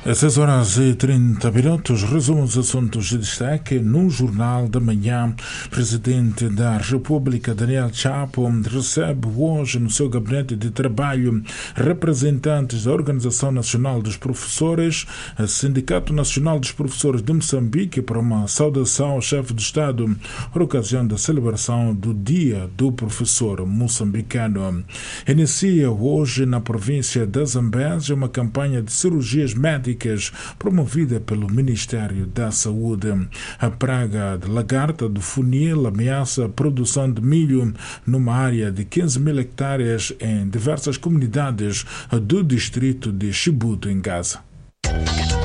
Às 6h30, resumo os assuntos de destaque no Jornal da Manhã. Presidente da República, Daniel Chapo, recebe hoje no seu gabinete de trabalho representantes da Organização Nacional dos Professores, Sindicato Nacional dos Professores de Moçambique, para uma saudação ao chefe de Estado por ocasião da celebração do Dia do Professor Moçambicano. Inicia hoje na província da Zambésia uma campanha de cirurgias médicas promovida pelo Ministério da Saúde. A praga de lagarta do funil ameaça a produção de milho numa área de 15.000 hectares em diversas comunidades do distrito de Chibuto, em Gaza.